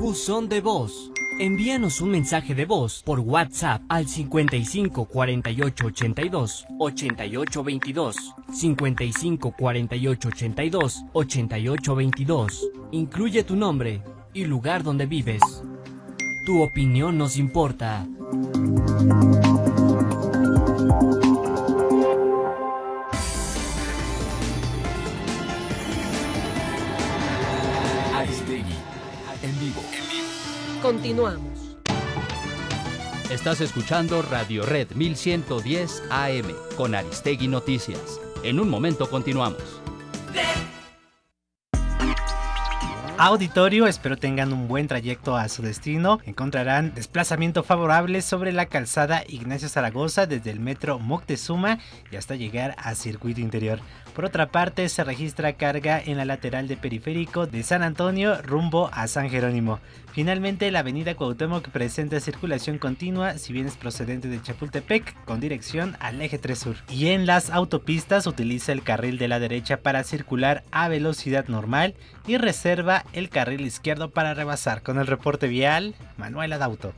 Buzón de voz. Envíanos un mensaje de voz por WhatsApp al 55 48 82 88 22, 55 48 82 88 22. Incluye tu nombre y lugar donde vives. Tu opinión nos importa. Aristegui, en vivo. Continuamos. Estás escuchando Radio Red 1110 AM con Aristegui Noticias. En un momento continuamos. Auditorio, espero tengan un buen trayecto a su destino. Encontrarán desplazamiento favorable sobre la calzada Ignacio Zaragoza desde el metro Moctezuma y hasta llegar a Circuito Interior. Por otra parte, se registra carga en la lateral de Periférico de San Antonio rumbo a San Jerónimo. Finalmente, la avenida Cuauhtémoc presenta circulación continua si vienes procedente de Chapultepec con dirección al eje 3 sur. Y en las autopistas utiliza el carril de la derecha para circular a velocidad normal y reserva el carril izquierdo para rebasar. Con el reporte vial, Manuel Adauto.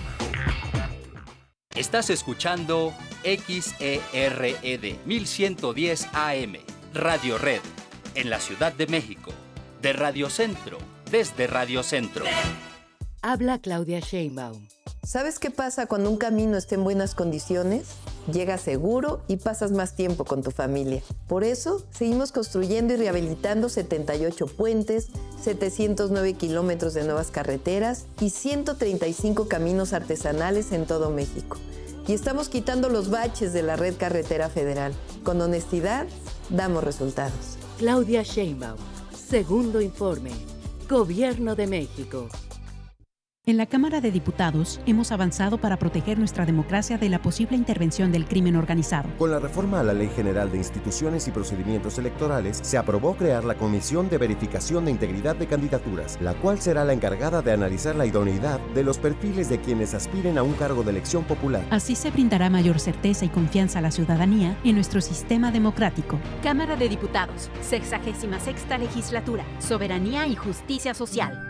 Estás escuchando XERED 1110 AM, Radio Red, en la Ciudad de México, de Radio Centro, desde Radio Centro. Habla Claudia Sheinbaum. ¿Sabes qué pasa cuando un camino está en buenas condiciones? Llegas seguro y pasas más tiempo con tu familia. Por eso, seguimos construyendo y rehabilitando 78 puentes, 709 kilómetros de nuevas carreteras y 135 caminos artesanales en todo México. Y estamos quitando los baches de la red carretera federal. Con honestidad, damos resultados. Claudia Sheinbaum. Segundo informe. Gobierno de México. En la Cámara de Diputados hemos avanzado para proteger nuestra democracia de la posible intervención del crimen organizado. Con la reforma a la Ley General de Instituciones y Procedimientos Electorales, se aprobó crear la Comisión de Verificación de Integridad de Candidaturas, la cual será la encargada de analizar la idoneidad de los perfiles de quienes aspiren a un cargo de elección popular. Así se brindará mayor certeza y confianza a la ciudadanía en nuestro sistema democrático. Cámara de Diputados, 66ª Legislatura, Soberanía y Justicia Social.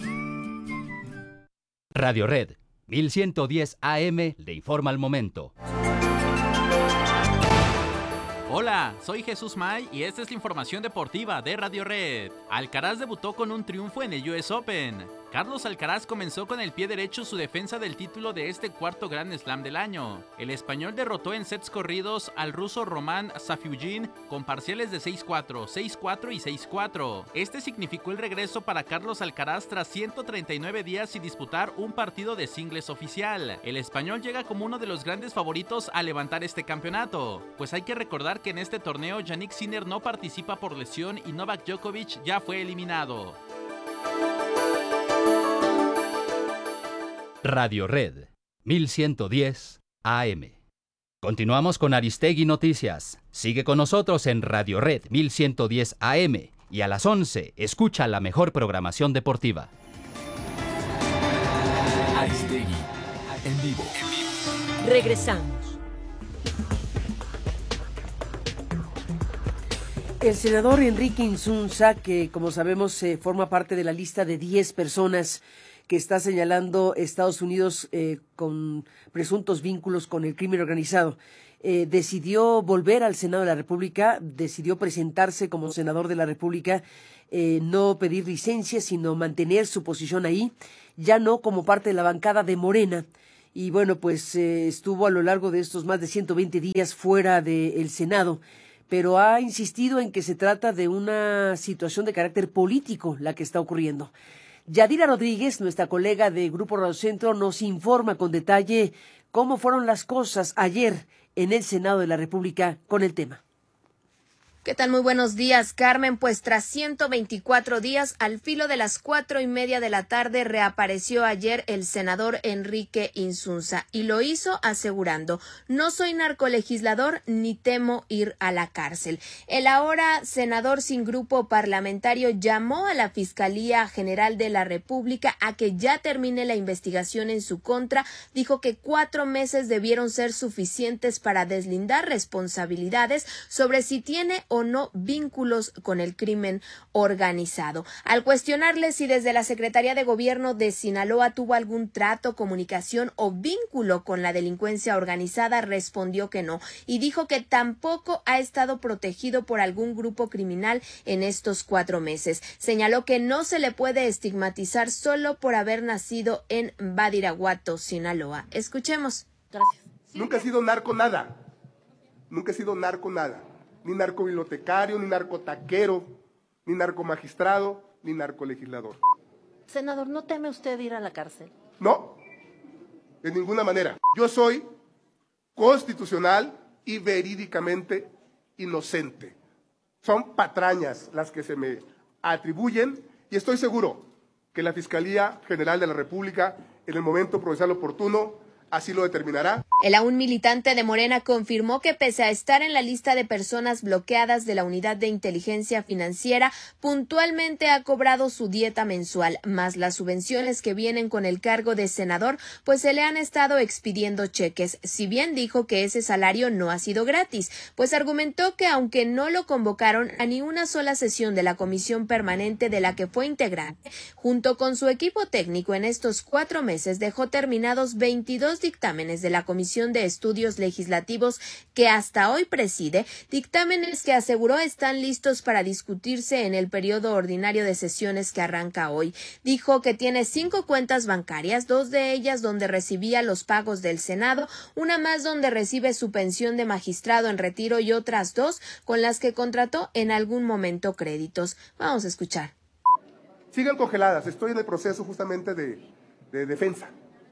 Radio Red 1110 AM le informa al momento. Hola, soy Jesús May y esta es la información deportiva de Radio Red. Alcaraz debutó con un triunfo en el US Open. Carlos Alcaraz comenzó con el pie derecho su defensa del título de este cuarto Grand Slam del año. El español derrotó en sets corridos al ruso Roman Safiullin con parciales de 6-4, 6-4 y 6-4. Este significó el regreso para Carlos Alcaraz tras 139 días sin disputar un partido de singles oficial. El español llega como uno de los grandes favoritos a levantar este campeonato, pues hay que recordar que en este torneo Jannik Sinner no participa por lesión y Novak Djokovic ya fue eliminado. Radio Red 1110 AM. Continuamos con Aristegui Noticias. Sigue con nosotros en Radio Red 1110 AM y a las 11 escucha la mejor programación deportiva. Aristegui, en vivo. Regresamos. El senador Enrique Insunza, que como sabemos forma parte de la lista de 10 personas que está señalando Estados Unidos con presuntos vínculos con el crimen organizado, decidió volver al Senado de la República, decidió presentarse como senador de la República, no pedir licencia, sino mantener su posición ahí, ya no como parte de la bancada de Morena. Y bueno, pues estuvo a lo largo de estos más de 120 días fuera del Senado, pero ha insistido en que se trata de una situación de carácter político la que está ocurriendo. Yadira Rodríguez, nuestra colega de Grupo Radio Centro, nos informa con detalle cómo fueron las cosas ayer en el Senado de la República con el tema. ¿Qué tal? Muy buenos días, Carmen. Pues tras 124 días, al filo de las 4:30 de la tarde, reapareció ayer el senador Enrique Insunza y lo hizo asegurando: no soy narcolegislador ni temo ir a la cárcel. El ahora senador sin grupo parlamentario llamó a la Fiscalía General de la República a que ya termine la investigación en su contra. Dijo que 4 meses debieron ser suficientes para deslindar responsabilidades sobre si tiene o no vínculos con el crimen organizado. Al cuestionarle si desde la Secretaría de Gobierno de Sinaloa tuvo algún trato, comunicación o vínculo con la delincuencia organizada, respondió que no y dijo que tampoco ha estado protegido por algún grupo criminal en estos 4 meses. Señaló que no se le puede estigmatizar solo por haber nacido en Badiraguato, Sinaloa. Escuchemos. Gracias. Nunca he sido narco nada. Nunca he sido narco nada. Ni narcobibliotecario, ni narcotaquero, ni narcomagistrado, ni narcolegislador. Senador, ¿no teme usted ir a la cárcel? No, de ninguna manera. Yo soy constitucional y verídicamente inocente. Son patrañas las que se me atribuyen y estoy seguro que la Fiscalía General de la República, en el momento procesal oportuno, así lo determinará. El aún militante de Morena confirmó que pese a estar en la lista de personas bloqueadas de la Unidad de Inteligencia Financiera, puntualmente ha cobrado su dieta mensual, más las subvenciones que vienen con el cargo de senador, pues se le han estado expidiendo cheques. Si bien dijo que ese salario no ha sido gratis, pues argumentó que aunque no lo convocaron a ni una sola sesión de la comisión permanente de la que fue integrante, junto con su equipo técnico en estos 4 meses dejó terminados 22 dictámenes de la Comisión de Estudios Legislativos que hasta hoy preside, dictámenes que aseguró están listos para discutirse en el periodo ordinario de sesiones que arranca hoy. Dijo que tiene 5 cuentas bancarias, 2 de ellas donde recibía los pagos del Senado, una más donde recibe su pensión de magistrado en retiro y otras 2 con las que contrató en algún momento créditos. Vamos a escuchar. Sigan congeladas, estoy en el proceso justamente de defensa.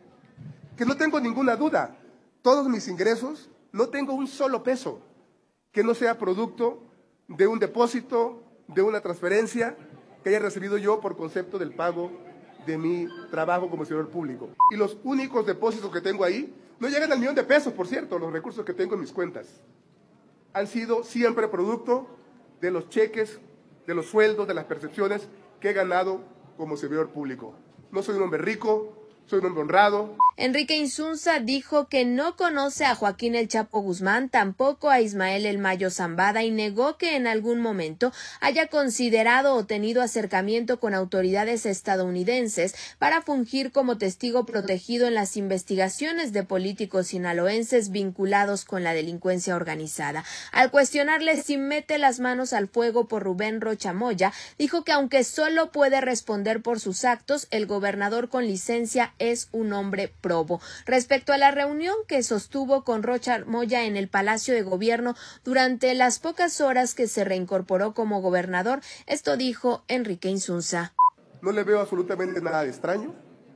Que no tengo ninguna duda, todos mis ingresos, no tengo un solo peso que no sea producto de un depósito, de una transferencia que haya recibido yo por concepto del pago de mi trabajo como servidor público. Y los únicos depósitos que tengo ahí no llegan al $1,000,000, por cierto, los recursos que tengo en mis cuentas. Han sido siempre producto de los cheques, de los sueldos, de las percepciones que he ganado como servidor público. No soy un hombre rico, soy un hombre honrado. Enrique Insunza dijo que no conoce a Joaquín El Chapo Guzmán, tampoco a Ismael El Mayo Zambada y negó que en algún momento haya considerado o tenido acercamiento con autoridades estadounidenses para fungir como testigo protegido en las investigaciones de políticos sinaloenses vinculados con la delincuencia organizada. Al cuestionarle si mete las manos al fuego por Rubén Rocha Moya, dijo que aunque solo puede responder por sus actos, el gobernador con licencia es un hombre probo. Respecto a la reunión que sostuvo con Rocha Moya en el Palacio de Gobierno durante las pocas horas que se reincorporó como gobernador, esto dijo Enrique Insunza. No le veo absolutamente nada de extraño.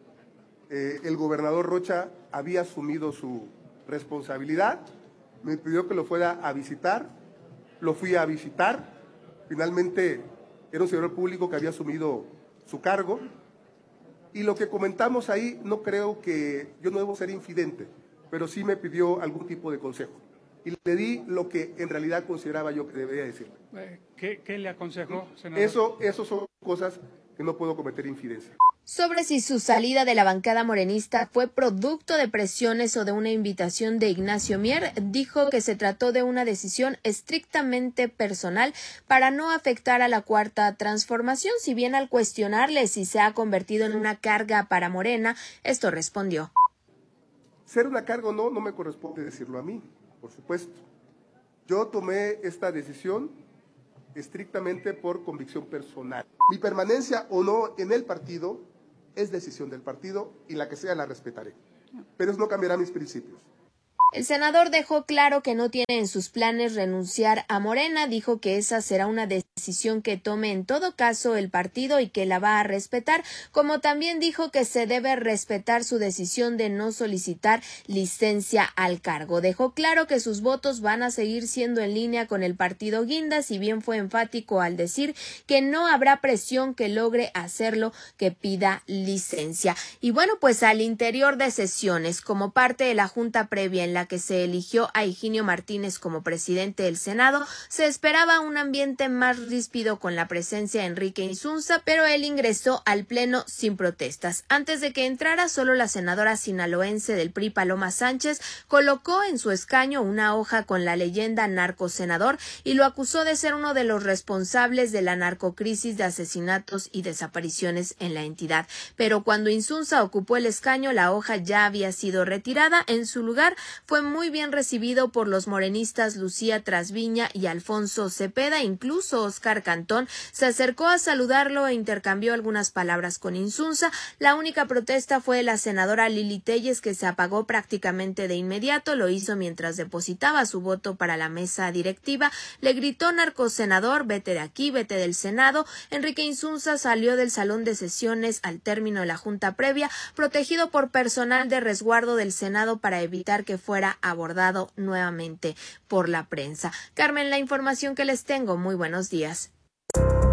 El gobernador Rocha había asumido su responsabilidad, me pidió que lo fuera a visitar, lo fui a visitar, finalmente era un servidor público que había asumido su cargo. Y lo que comentamos ahí, no creo que, yo no debo ser infidente, pero sí me pidió algún tipo de consejo. Y le di lo que en realidad consideraba yo que debería decirle. ¿Qué le aconsejó, senador? Eso son cosas que no puedo cometer infidencia. Sobre si su salida de la bancada morenista fue producto de presiones o de una invitación de Ignacio Mier, dijo que se trató de una decisión estrictamente personal para no afectar a la Cuarta Transformación, si bien al cuestionarle si se ha convertido en una carga para Morena, esto respondió. Ser una carga o no me corresponde decirlo a mí, por supuesto. Yo tomé esta decisión estrictamente por convicción personal. Mi permanencia o no en el partido es decisión del partido y la que sea la respetaré, pero eso no cambiará mis principios. El senador dejó claro que no tiene en sus planes renunciar a Morena, dijo que esa será una decisión que tome en todo caso el partido y que la va a respetar, como también dijo que se debe respetar su decisión de no solicitar licencia al cargo. Dejó claro que sus votos van a seguir siendo en línea con el partido Guinda, si bien fue enfático al decir que no habrá presión que logre hacerlo, que pida licencia. Y bueno, pues al interior de sesiones, como parte de la junta previa en la la que se eligió a Higinio Martínez como presidente del Senado, se esperaba un ambiente más ríspido con la presencia de Enrique Insunza, pero él ingresó al Pleno sin protestas. Antes de que entrara, solo la senadora sinaloense del PRI, Paloma Sánchez, colocó en su escaño una hoja con la leyenda narcosenador y lo acusó de ser uno de los responsables de la narcocrisis de asesinatos y desapariciones en la entidad. Pero cuando Insunza ocupó el escaño, la hoja ya había sido retirada. En su lugar, fue muy bien recibido por los morenistas Lucía Trasviña y Alfonso Cepeda. Incluso Óscar Cantón se acercó a saludarlo e intercambió algunas palabras con Insunza. La única protesta fue de la senadora Lili Telles, que se apagó prácticamente de inmediato. Lo hizo mientras depositaba su voto para la mesa directiva. Le gritó: narcosenador, vete de aquí, vete del Senado. Enrique Insunza salió del salón de sesiones al término de la junta previa, protegido por personal de resguardo del Senado para evitar que fuera abordado nuevamente por la prensa. Carmen, la información que les tengo. Muy buenos días.